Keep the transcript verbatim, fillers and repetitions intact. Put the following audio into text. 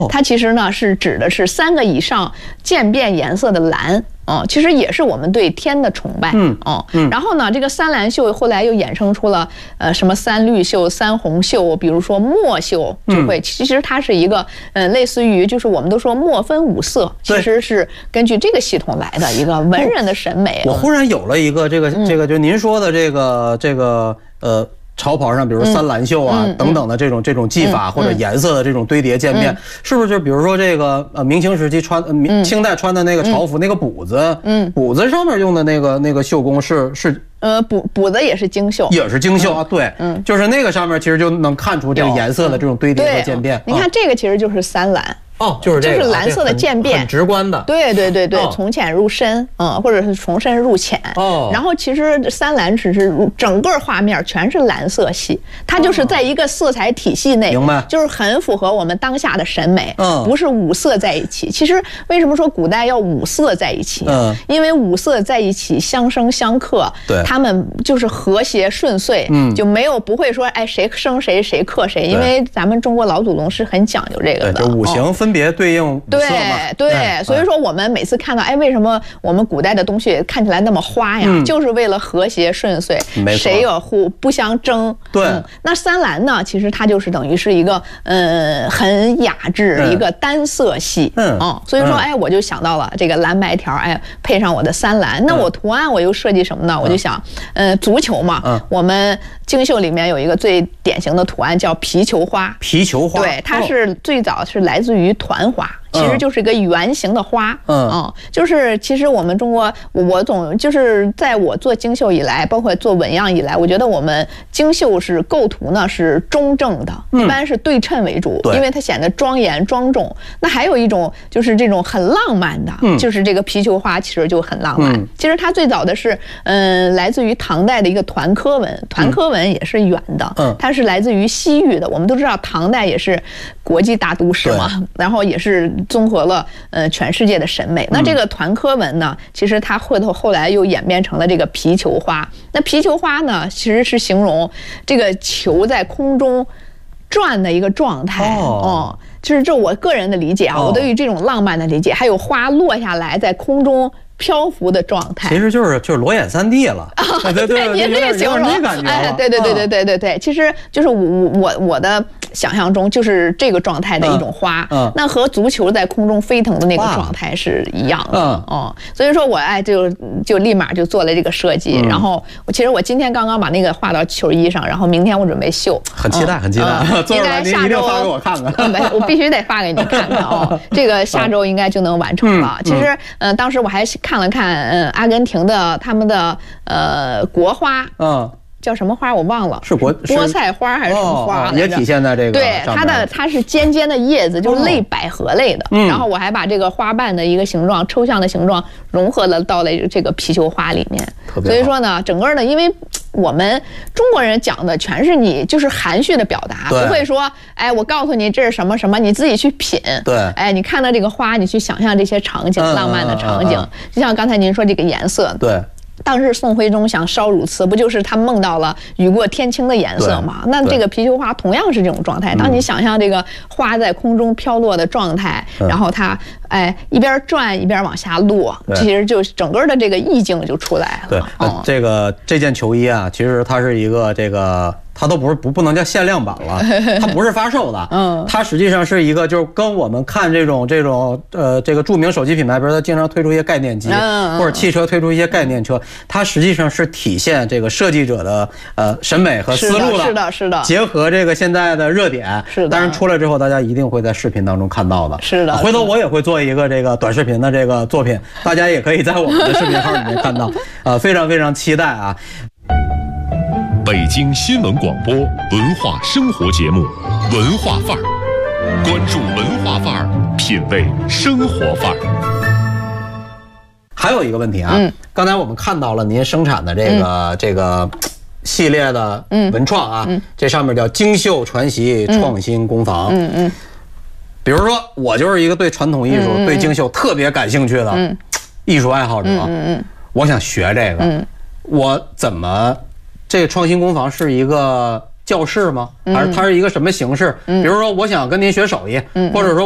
它其实呢是指的是三个以上渐变颜色的蓝。 哦，其实也是我们对天的崇拜，嗯哦，嗯，然后呢，这个三蓝绣后来又衍生出了呃什么三绿绣、三红绣，比如说墨绣就会，嗯、其实它是一个呃类似于就是我们都说墨分五色，其实是根据这个系统来的一个文人的审美。 我忽然有了一个这个这个就您说的这个这个呃。 潮袍上，比如三蓝绣啊、嗯、等等的这种这种技法、嗯、或者颜色的这种堆叠渐变，嗯、是不是就比如说这个呃明清时期穿呃明清代穿的那个朝服、嗯、那个补子，嗯，补子上面用的那个那个绣工是是呃补补子也是精绣， 也是精绣啊，对，嗯，就是那个上面其实就能看出这个颜色的这种堆叠和渐变。 你看这个其实就是三蓝。 哦，就是这个， 就是蓝色的渐变， 很直观的。 对对对对，哦、从浅入深，嗯，或者是从深入浅。哦。然后其实三蓝只是整个画面全是蓝色系，它就是在一个色彩体系内， 明白？ 就是很符合我们当下的审美。嗯。不是五色在一起。其实为什么说古代要五色在一起？嗯。因为五色在一起相生相克，对，他们就是和谐顺遂，嗯，就没有不会说哎谁生谁谁克谁，因为咱们中国老祖宗是很讲究这个的。 就五行分。 分别对应五色嘛， 对对，所以说我们每次看到，哎，为什么我们古代的东西看起来那么花呀？嗯、就是为了和谐顺遂，谁有互不相争。 对、 嗯，那三蓝呢，其实它就是等于是一个呃很雅致、嗯、一个单色系，嗯哦，所以说，哎，我就想到了这个蓝白条，哎，配上我的三蓝，那我图案我又设计什么呢？嗯、我就想，呃，足球嘛，嗯、我们精绣里面有一个最典型的图案叫皮球花， 皮球花， 对，它是最早是来自于 团花，其实就是一个圆形的花，嗯嗯，就是其实我们中国，我总就是在我做精绣以来，包括做纹样以来，我觉得我们精绣是构图呢是中正的，一般是对称为主，因为它显得庄严庄重。那还有一种就是这种很浪漫的，就是这个皮球花，其实就很浪漫。其实它最早的是，嗯，来自于唐代的一个团科纹，团科纹也是圆的，嗯，它是来自于西域的。我们都知道唐代也是国际大都市嘛，然后也是 综合了呃全世界的审美。那这个团科纹呢，其实它后头后来又演变成了这个皮球花。那皮球花呢，其实是形容这个球在空中转的一个状态。哦，就是这我个人的理解啊，我对于这种浪漫的理解，还有花落下来在空中 漂浮的状态， 其实就是就是裸眼三 D 了。 对对对，您这个形容，哎，对对对对对对对，其实就是我我我的 想象中就是这个状态的一种花，嗯，那和足球在空中飞腾的那个状态是一样的，嗯哦，所以说我哎就就立马就做了这个设计，然后其实我今天刚刚把那个画到球衣上，然后明天我准备绣， 很期待，很期待， 应该下周发给我看看， 没，我必须得发给你看看哦，这个下周应该就能完成了。其实，嗯，当时我还看了看，嗯，阿根廷的他们的呃国花，嗯。 叫什么花我忘了，是国菠菜花还是什么花？ 也体现在这个对它的它是尖尖的叶子，就是类百合类的。然后我还把这个花瓣的一个形状、抽象的形状融合了到了这个皮球花里面。所以说呢，整个呢，因为 我们中国人讲的全是你就是含蓄的表达，不会说哎，我告诉你这是什么什么，你自己去品。对，哎，你看到这个花，你去想象这些场景，浪漫的场景，就像刚才您说这个颜色，对。 当时宋徽宗想烧乳瓷，不就是他梦到了雨过天晴的颜色吗？那这个皮球花同样是这种状态。当你想象这个花在空中飘落的状态，然后它哎一边转一边往下落，其实就整个的这个意境就出来了。 对，这个这件球衣啊，其实它是一个这个 它都不是不不能叫限量版了，它不是发售的，嗯，它实际上是一个就是跟我们看这种这种呃这个著名手机品牌，比如它经常推出一些概念机，或者汽车推出一些概念车，它实际上是体现这个设计者的呃审美和思路的， 是的，是的， 结合这个现在的热点，是的。当然出来之后，大家一定会在视频当中看到的，是的。回头我也会做一个这个短视频的这个作品，大家也可以在我们的视频号里面看到，呃，非常非常期待啊。 北京新闻广播文化生活节目《文化范儿》，关注文化范儿，品味生活范儿。 还有一个问题啊，嗯，刚才我们看到了您生产的这个、嗯、这个系列的文创啊，嗯、这上面叫精绣传习创新工坊。嗯 嗯, 嗯，比如说我就是一个对传统艺术、嗯、对精绣特别感兴趣的艺术爱好者，嗯 嗯, 嗯，我想学这个，嗯，我怎么？ 这个创新工坊是一个教室吗？还是它是一个什么形式？比如说，我想跟您学手艺，或者说。